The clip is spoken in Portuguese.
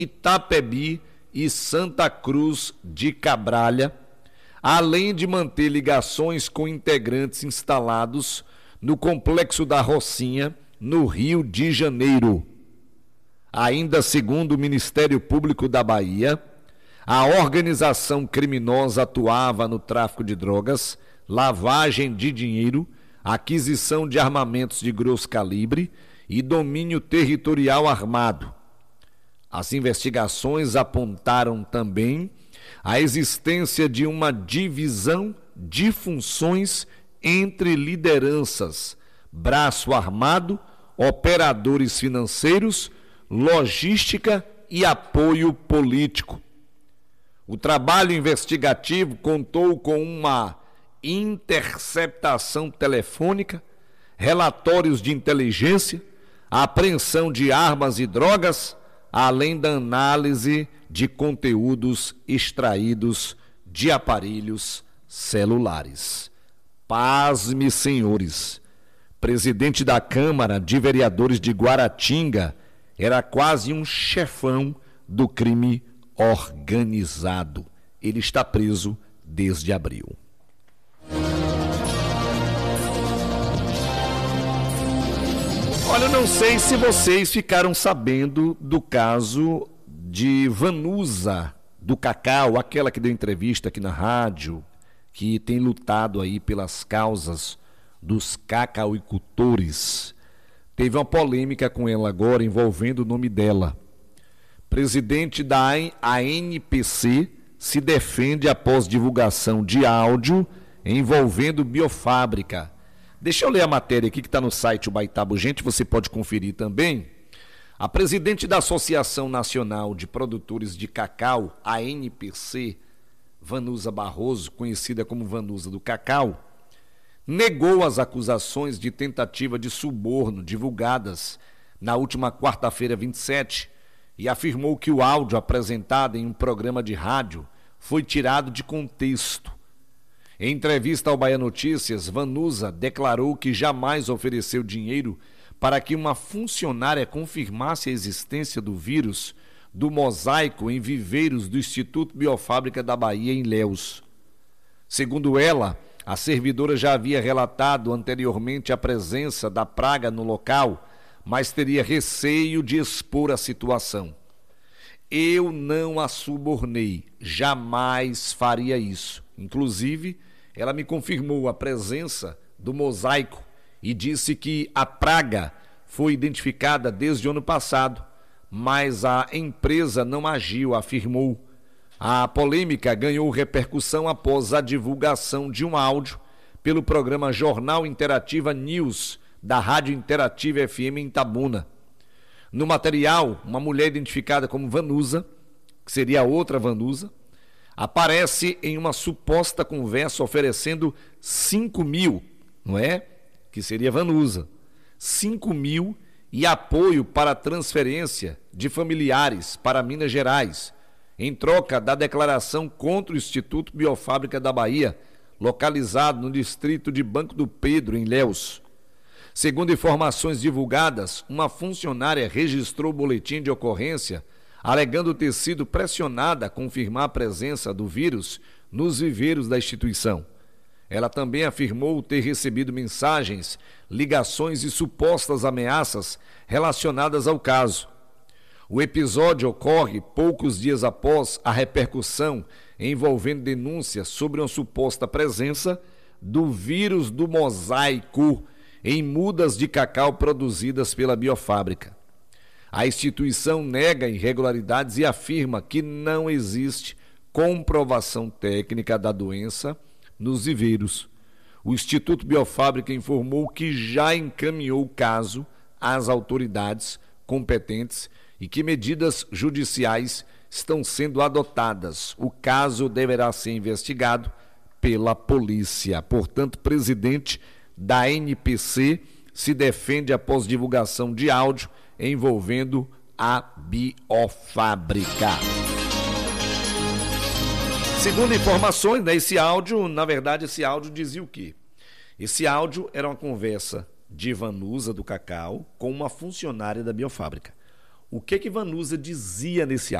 Itapebi e Santa Cruz de Cabralha, além de manter ligações com integrantes instalados no Complexo da Rocinha, no Rio de Janeiro. Ainda segundo o Ministério Público da Bahia, a organização criminosa atuava no tráfico de drogas, lavagem de dinheiro, aquisição de armamentos de grosso calibre e domínio territorial armado. As investigações apontaram também a existência de uma divisão de funções entre lideranças, braço armado, operadores financeiros, logística e apoio político. O trabalho investigativo contou com uma interceptação telefônica, relatórios de inteligência, a apreensão de armas e drogas, além da análise de conteúdos extraídos de aparelhos celulares. Pasme, senhores, presidente da Câmara de Vereadores de Guaratinga era quase um chefão do crime organizado. Ele está preso desde abril. Olha, eu não sei se vocês ficaram sabendo do caso de Vanusa do Cacau, aquela que deu entrevista aqui na rádio, que tem lutado aí pelas causas dos cacauicultores. Teve uma polêmica com ela agora envolvendo o nome dela. Presidente da ANPC se defende após divulgação de áudio envolvendo biofábrica. Deixa eu ler a matéria aqui que está no site Ubaitabo Gente, você pode conferir também. A presidente da Associação Nacional de Produtores de Cacau, ANPC, Vanusa Barroso, conhecida como Vanusa do Cacau, negou as acusações de tentativa de suborno divulgadas na última quarta-feira, 27, e afirmou que o áudio apresentado em um programa de rádio foi tirado de contexto. Em entrevista ao Bahia Notícias, Vanusa declarou que jamais ofereceu dinheiro para que uma funcionária confirmasse a existência do vírus do mosaico em viveiros do Instituto Biofábrica da Bahia, em Ilhéus. Segundo ela, a servidora já havia relatado anteriormente a presença da praga no local, mas teria receio de expor a situação. Eu não a subornei, jamais faria isso. Inclusive, ela me confirmou a presença do mosaico e disse que a praga foi identificada desde o ano passado, mas a empresa não agiu, afirmou. A polêmica ganhou repercussão após a divulgação de um áudio pelo programa Jornal Interativa News, da Rádio Interativa FM em Itabuna. No material, uma mulher identificada como Vanusa, que seria a outra Vanusa, aparece em uma suposta conversa oferecendo 5 mil, não é? Que seria Vanusa. 5 mil e apoio para transferência de familiares para Minas Gerais, em troca da declaração contra o Instituto Biofábrica da Bahia, localizado no distrito de Banco do Pedro, em Ilhéus. Segundo informações divulgadas, uma funcionária registrou o boletim de ocorrência, alegando ter sido pressionada a confirmar a presença do vírus nos viveiros da instituição. Ela também afirmou ter recebido mensagens, ligações e supostas ameaças relacionadas ao caso. O episódio ocorre poucos dias após a repercussão envolvendo denúncias sobre uma suposta presença do vírus do mosaico em mudas de cacau produzidas pela biofábrica. A instituição nega irregularidades e afirma que não existe comprovação técnica da doença nos viveiros. O Instituto Biofábrica informou que já encaminhou o caso às autoridades competentes e que medidas judiciais estão sendo adotadas. O caso deverá ser investigado pela polícia. Portanto, presidente da NPC se defende após divulgação de áudio envolvendo a biofábrica. Segundo informações, esse áudio, na verdade, esse áudio dizia o quê? Esse áudio era uma conversa de Vanusa do Cacau com uma funcionária da biofábrica. O que Vanusa dizia nesse